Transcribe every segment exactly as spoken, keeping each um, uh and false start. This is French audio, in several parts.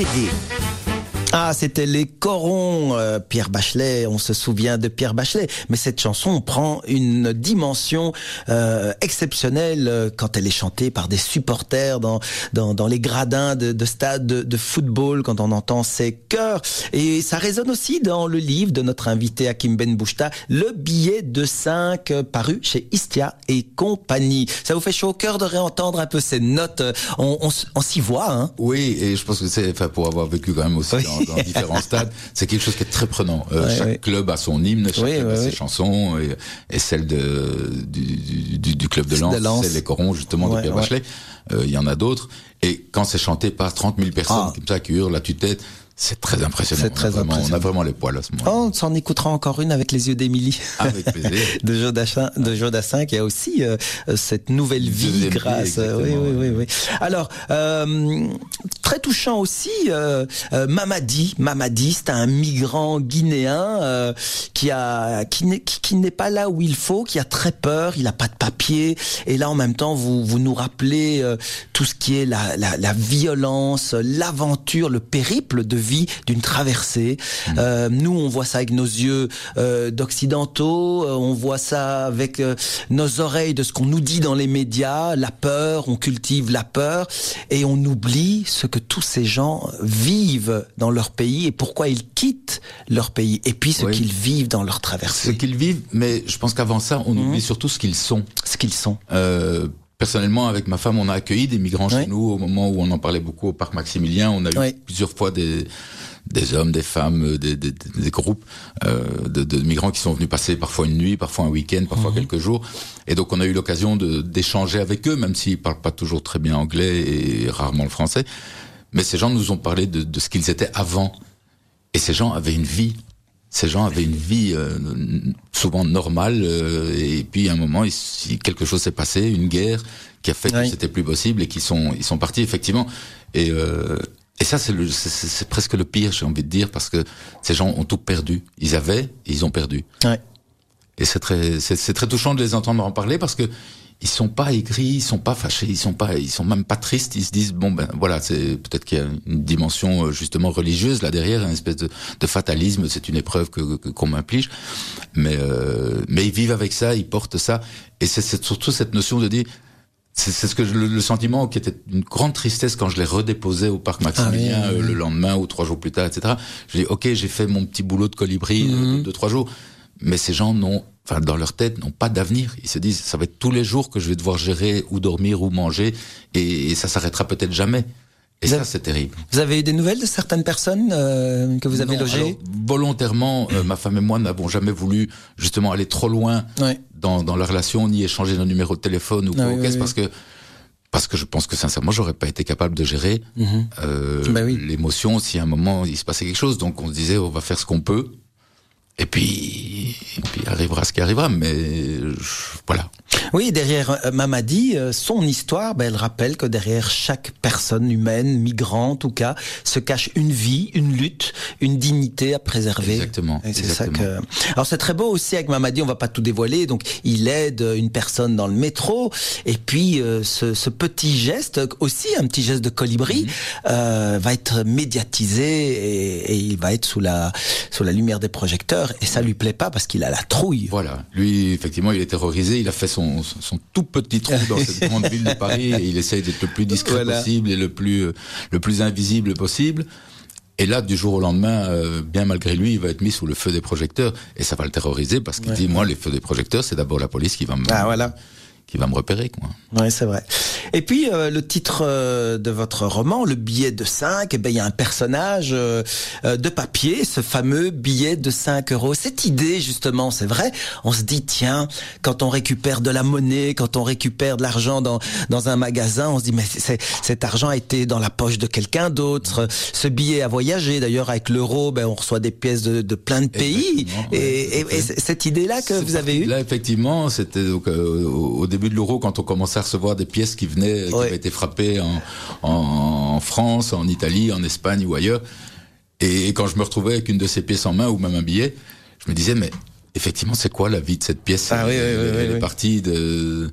Reggae. Ah, c'était les Corons, euh, Pierre Bachelet, on se souvient de Pierre Bachelet, mais cette chanson prend une dimension euh, exceptionnelle euh, quand elle est chantée par des supporters dans dans, dans les gradins de, de stades de, de football, quand on entend ces chœurs. Et ça résonne aussi dans le livre de notre invité Hakim Ben Bouchta, Le billet de cinq, euh, paru chez Istia et compagnie. Ça vous fait chaud au cœur de réentendre un peu ces notes, on, on, on s'y voit, hein? Oui, et je pense que c'est, enfin, pour avoir vécu quand même aussi oui. dans dans différents stades, c'est quelque chose qui est très prenant. Euh, ouais, chaque ouais. club a son hymne, chaque oui, club ouais, a ses ouais. chansons, et, et celle de, du, du, du club de Lens, de Lens. C'est les Corons, justement, ouais, de Pierre ouais. Bachelet. Il euh, y en a d'autres. Et quand c'est chanté par trente mille personnes, ah. comme ça, qui hurlent à tue-tête, c'est très impressionnant. C'est très on, a vraiment, impressionnant. on a vraiment les poils à ce moment-là. Oh, on s'en écoutera encore une avec les yeux d'Émilie. Avec plaisir. de Joe Dassin, de Joe Dassin, qui a aussi euh, cette nouvelle vie Deuxième grâce. Vie, oui, oui, oui, oui. Alors, euh, très touchant aussi, euh, euh, Mamadi. Mamadi, c'est un migrant guinéen euh, qui a, qui n'est, qui, qui n'est pas là où il faut, qui a très peur. Il a pas de papier. Et là, en même temps, vous, vous nous rappelez euh, tout ce qui est la, la, la violence, l'aventure, le périple de vie d'une traversée. Mmh. Euh, nous, on voit ça avec nos yeux euh, d'occidentaux, euh, on voit ça avec euh, nos oreilles de ce qu'on nous dit dans les médias, la peur, on cultive la peur, et on oublie ce que tous ces gens vivent dans leur pays et pourquoi ils quittent leur pays, et puis ce oui. qu'ils vivent dans leur traversée. Ce qu'ils vivent, mais je pense qu'avant ça, on mmh. oublie surtout ce qu'ils sont. Ce qu'ils sont. Euh, Personnellement, avec ma femme, on a accueilli des migrants oui. chez nous au moment où on en parlait beaucoup au parc Maximilien. On a eu oui. plusieurs fois des, des hommes, des femmes, des, des, des groupes euh, de, de migrants qui sont venus passer parfois une nuit, parfois un week-end, parfois mmh. quelques jours. Et donc, on a eu l'occasion de, d'échanger avec eux, même s'ils parlent pas toujours très bien anglais et rarement le français. Mais ces gens nous ont parlé de, de ce qu'ils étaient avant. Et ces gens avaient une vie. Ces gens avaient une vie euh, souvent normale, euh, et puis à un moment, il, quelque chose s'est passé, une guerre qui a fait oui. que c'était plus possible, et qu'ils sont ils sont partis effectivement. Et euh, et ça c'est le c'est, c'est presque le pire, j'ai envie de dire, parce que ces gens ont tout perdu. Ils avaient, et ils ont perdu. Ouais. Et c'est très c'est, c'est très touchant de les entendre en parler, parce que ils sont pas aigris, ils sont pas fâchés, ils sont pas, ils sont même pas tristes. Ils se disent bon ben voilà, c'est peut-être qu'il y a une dimension justement religieuse là derrière, une espèce de, de fatalisme. C'est une épreuve que, que qu'on m'inflige, mais euh, mais ils vivent avec ça, ils portent ça, et c'est, c'est surtout cette notion de dire. C'est, c'est ce que je, le, le sentiment qui était une grande tristesse quand je les redéposais au parc Maximilien ah oui, oui, oui. le lendemain ou trois jours plus tard, et cetera. Je dis ok, j'ai fait mon petit boulot de colibri mm-hmm. de, de trois jours, mais ces gens n'ont Enfin, dans leur tête, n'ont pas d'avenir. Ils se disent, ça va être tous les jours que je vais devoir gérer ou dormir ou manger, et, et ça s'arrêtera peut-être jamais. Et vous ça, avez, c'est terrible. Vous avez eu des nouvelles de certaines personnes euh, que vous avez non, logées? Alors, volontairement, euh, ma femme et moi n'avons jamais voulu justement aller trop loin ouais. dans, dans la relation, ni échanger nos numéros de téléphone ou quoi, oui, oui, oui. parce que parce que je pense que sincèrement, j'aurais pas été capable de gérer mm-hmm. euh, bah oui. l'émotion si à un moment il se passait quelque chose. Donc on se disait, on va faire ce qu'on peut. Et puis, et puis arrivera ce qui arrivera, mais je, voilà. Oui, derrière euh, Mamadi, euh, son histoire, ben, elle rappelle que derrière chaque personne humaine, migrant en tout cas, se cache une vie, une lutte, une dignité à préserver. Exactement. Et c'est exactement. ça que. Alors c'est très beau aussi avec Mamadi, on va pas tout dévoiler. Donc il aide une personne dans le métro, et puis euh, ce, ce petit geste, aussi un petit geste de colibri, mmh. euh, va être médiatisé et, et il va être sous la sous la lumière des projecteurs. Et ça lui plaît pas parce qu'il a la trouille. Voilà. Lui, effectivement, il est terrorisé. Il a fait son, son tout petit trou dans cette grande ville de Paris, et il essaye d'être le plus discret voilà. possible et le plus, le plus invisible possible. Et là, du jour au lendemain, euh, bien malgré lui, il va être mis sous le feu des projecteurs, et ça va le terroriser parce qu'il ouais. dit, moi, les feux des projecteurs, c'est d'abord la police qui va me, ah, voilà. qui va me repérer, quoi. Oui, c'est vrai. Et puis, euh, le titre euh, de votre roman, Le billet de cinq, eh ben, il y a un personnage euh, de papier, ce fameux billet de cinq euros. Cette idée, justement, c'est vrai, on se dit, tiens, quand on récupère de la monnaie, quand on récupère de l'argent dans dans un magasin, on se dit, mais c'est, cet argent a été dans la poche de quelqu'un d'autre. Ce billet a voyagé. D'ailleurs, avec l'euro, ben, on reçoit des pièces de, de plein de pays. Et, ouais, et, et, et cette idée-là que vous avez eue? Là, effectivement, c'était donc, euh, au début de l'euro, quand on commençait à recevoir des pièces qui venaient, ouais. qui avaient été frappées en, en, en France, en Italie, en Espagne ou ailleurs. Et, et quand je me retrouvais avec une de ces pièces en main, ou même un billet, je me disais, mais effectivement, c'est quoi la vie de cette pièce? Ah, elle, oui, oui, elle, oui, elle oui. est partie de...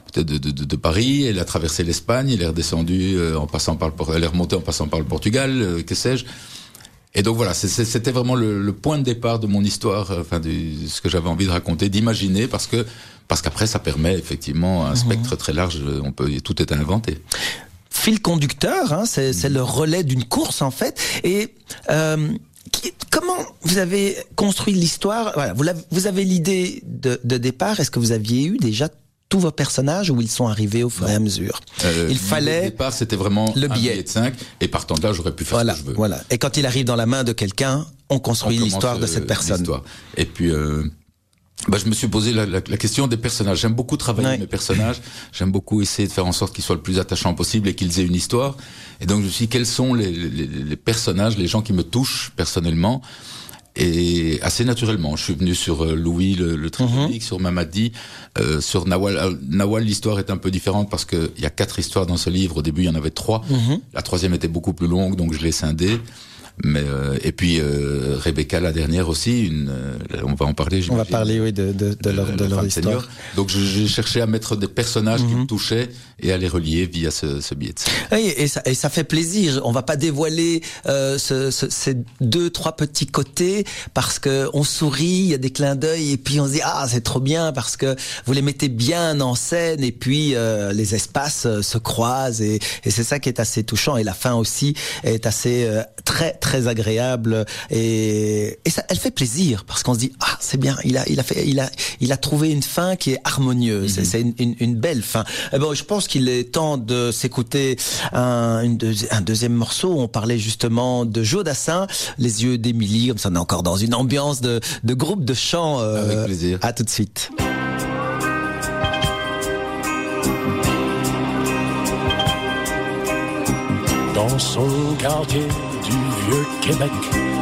de, de, de, de Paris, elle a traversé l'Espagne, elle est redescendue euh, en passant par le, elle est remontée en passant par le Portugal, euh, que sais-je. Et donc voilà, c'est, c'était vraiment le, le point de départ de mon histoire, euh, enfin, du, ce que j'avais envie de raconter, d'imaginer, parce que, parce qu'après, ça permet effectivement un spectre mmh. très large, on peut, tout est à inventer. Fil conducteur, hein, c'est, mmh. c'est le relais d'une course, en fait. Et, euh, qui, comment vous avez construit l'histoire? Voilà, vous, vous avez l'idée de, de départ. Est-ce que vous aviez eu déjà tous vos personnages ou ils sont arrivés au fur et à mesure? euh, Il fallait. Au départ, c'était vraiment le billet. un billet de cinq, et partant de là, j'aurais pu faire voilà, ce que je veux. Voilà. Et quand il arrive dans la main de quelqu'un, on construit on l'histoire de cette personne. L'histoire. Et puis, euh, bah, je me suis posé la, la, la question des personnages. J'aime beaucoup travailler ouais. mes personnages. J'aime beaucoup essayer de faire en sorte qu'ils soient le plus attachants possible et qu'ils aient une histoire. Et donc, je me suis dit, quels sont les, les, les personnages, les gens qui me touchent personnellement? Et assez naturellement, je suis venu sur euh, Louis le, le Tripolique, mmh. sur Mamadi, euh, sur Nawal. Euh, Nawal, l'histoire est un peu différente parce que il y a quatre histoires dans ce livre. Au début, il y en avait trois. Mmh. La troisième était beaucoup plus longue, donc je l'ai scindée. Mais euh, et puis euh, Rebecca, la dernière aussi, une, euh, on va en parler. On va parler, oui, de de, de leur, de leur histoire. Seigneur. Donc j'ai cherché à mettre des personnages mmh. qui me touchaient et à les relier via ce, ce biais de ça. Oui, et ça, et ça fait plaisir. On va pas dévoiler euh, ce, ce, ces deux, trois petits côtés parce que on sourit, il y a des clins d'œil et puis on se dit ah c'est trop bien parce que vous les mettez bien en scène et puis euh, les espaces euh, se croisent et, et c'est ça qui est assez touchant et la fin aussi est assez euh, très très très agréable et, et ça, elle fait plaisir parce qu'on se dit ah c'est bien, il a, il a fait, il a, il a trouvé une fin qui est harmonieuse. Mm-hmm. C'est une, une, une belle fin. Et bon, je pense qu'il est temps de s'écouter un, une deuxi- un deuxième morceau. On parlait justement de Joe Dassin, Les yeux d'Émilie. Comme ça, on est encore dans une ambiance de, de groupe de chant. Euh, Avec plaisir. À tout de suite. Dans son quartier du Vieux-Québec,